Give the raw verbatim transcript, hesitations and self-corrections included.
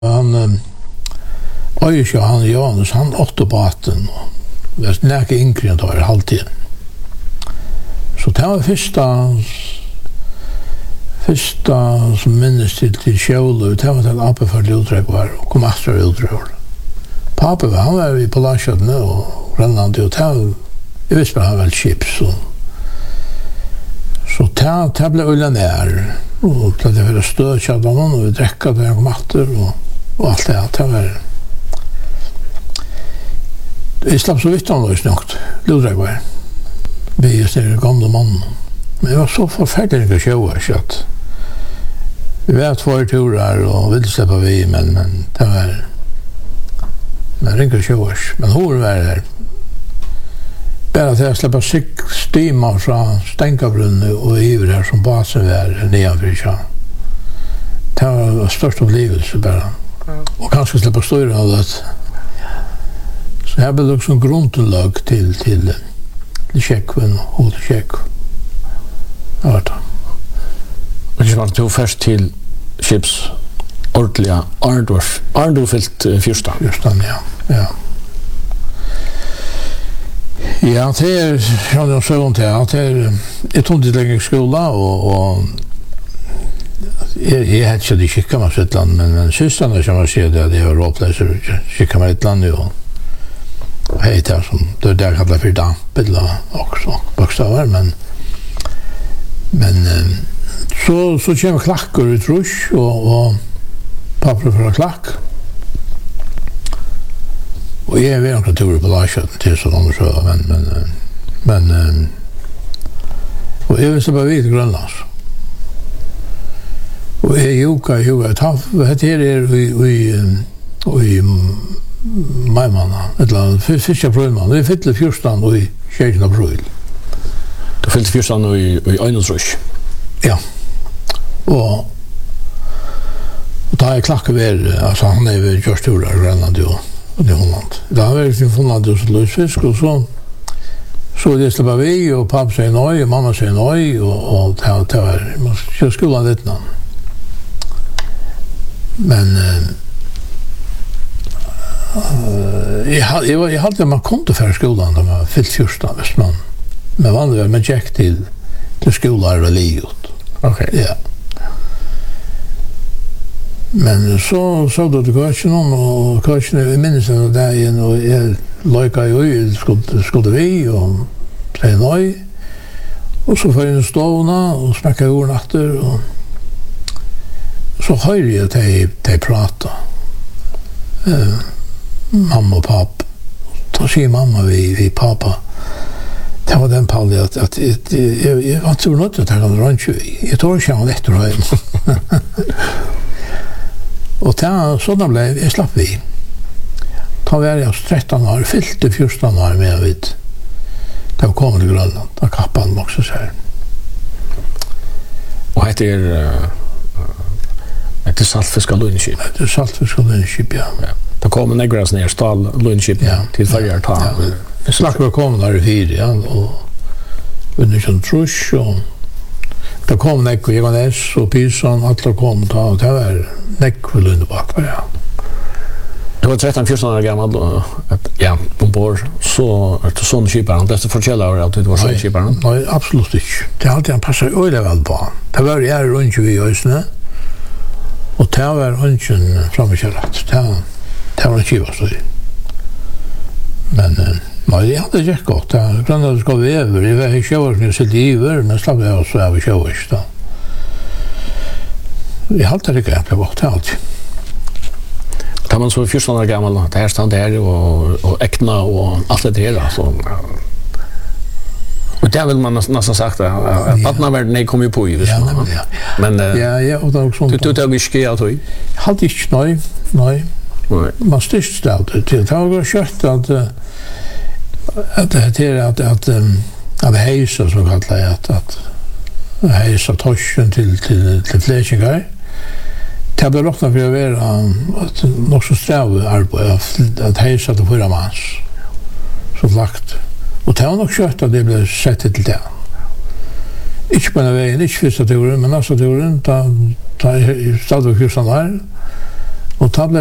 Han Øyes Johan Johannes, han åtte baten, og det er nække yngre enn det var halvtiden. Så det var første, første som minnes til, til Kjøle, det var den Ape for Lodrek var, og kom ekstra Lodrek. Pape var, han var på Larsjødene og Grønland, og det var, jeg visste bare han var kjip, så så det, det ble øyne nær, og det var støtkjøtt av noen, og vi drekket det, og kom etter, og og alt det, det var jeg slapp så vidt han var snøkt Lodrek var vi er stedet gamle mannen men det var så forferdelig ikke å kjøve ikke at vi var två turer og ville slippe vi men, men det var men ikke å kjøve men hvor var det bare til å slippe stima fra Stenkabrunnet og Iver her som basen var nedanfor ikke det var størst opplevelse bare og kanskje slippe større av det. Så jeg ble også grunnlag til, til, til Kjekven og Hodekjekv. Det var det. Men det var to først til Kips ordentlige Arndorf. Arndorf fylt Fyrstan. Fyrstan, ja. Ja, ja det er sånn jeg søvn til at det er et tontilleggingsskola og, og Jeg, jeg hadde ikke de kikket meg til et land, men, men søsterne som jeg sier det, at jeg var råpleiser og kikket meg et land, og heit her som, det er det jeg kallet for damp, eller også bokstaver, men men så, så kommer klakker ut rush, og, og papper fra klakk, og jeg er ved noen turer på Larsjøten til sånn undersøver, men men, men og jeg visste bare vidt Grønlands. Og jeg joka, joka, det her er i Maimanna, et eller annet, fyrsta prøyman, vi fyller Fyrstan og i Kjeikin av Brøyl. Du fyller Fyrstan og i Øynoldsrush? Ja, og og da er klakke ved, altså han er ved Kjørstura i Grønland og i Holland. Da har vi i Holland og løsfisk, og så så det slapp vi, og pappa sier nøy, og mamma sier nøy, og det var, man skal skolen litt nå. Men uh, jeg, jeg, jeg hadde man kom til før skolen da man fyllt Fyrstan hvis man men vanlig var man gikk til til skoler og livet okay. Ja men så så da det går ikke noen og kanskje i minnelsen av dagen og jeg løyka jo skulle, skulle vi og sier nøy og så får jeg inn stående og smekker jorden etter og så hører jeg de, de prate. Uh, mamma og pappa. Da sier mamma vi, vi pappa. Det var den pallet at, at jeg, jeg, jeg var ikke nødt til å ta en røntge. Jeg tror ikke han etter høyden. Og da, sånn ble jeg, jeg slapp vi. Da var jeg tretton år, fylte fjorton år med vidt. Da kom til Grønland. Da kappet han også seg. Og heter uh... Det er saltfisk av lønnskip. Det er saltfisk av lønnskip, ja. ja. Det kommer negras ned stall lønnskip ja. Til farger ta. Ja. Vi snakker om å komme der i fire, ja, og under sånn trusk, og det kom negg og Evanes og Pison, alle kom ta, og det var negg for lønnebak, ja. Du var tretton fjorton år gammal och ja, ombord så att sån skiparen, det är för källa att det var sån skiparen. Nej, absolut inte. Det har alltid passat öle väl på. Det var jag runt ju i ösnä. Och det var ungen framme kärrat. Det det var inte så. Men nej, jag hade ju gott. Det kunde ska vi över. Det var ju shower nu så liver, men slapp jag så av shower då. Vi hade det gärna på allt. Tar man så fjorton år gammal, det här stand där och och äkna och allt det där så. Och där vill man nästan sagt att barna vart nej kommer ju på ju. Ja, men ja, ja, och då också. Du du tog mycket att höj. Halt ich nej, nej. Man stist stelt till det var kört att att det är att att av hejsa så kallar jag att att hejsa torschen till till till fläschigar. Det har blivit för att vara nog så sträv arbete att hejsa till fyra mans. Så lagt. Och det har nog kört att det blev sett till det. Inte på den vägen, inte första turen, men nästa turen, ta, ta stad och kursan där. Og da ble